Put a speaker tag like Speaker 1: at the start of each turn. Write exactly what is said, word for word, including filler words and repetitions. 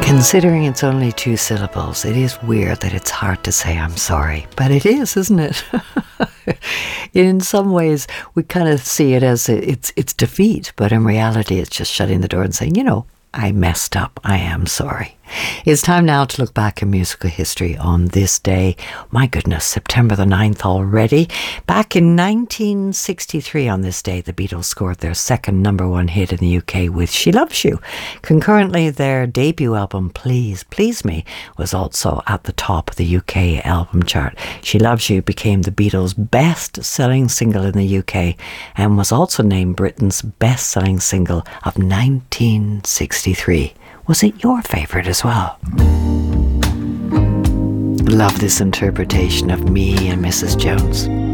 Speaker 1: Considering it's only two syllables, it is weird that it's hard to say I'm sorry. But it is, isn't it? In some ways, we kind of see it as a, it's it's defeat, but in reality, it's just shutting the door and saying, you know, I messed up. I am sorry. It's time now to look back in musical history on this day. My goodness, September the ninth already. Back in nineteen sixty-three on this day, the Beatles scored their second number one hit in the U K with She Loves You. Concurrently, their debut album, Please, Please Me, was also at the top of the U K album chart. She Loves You became the Beatles' best-selling single in the U K and was also named Britain's best-selling single of nineteen sixty-three. Was it your favourite as well? Love this interpretation of Me and Missus Jones.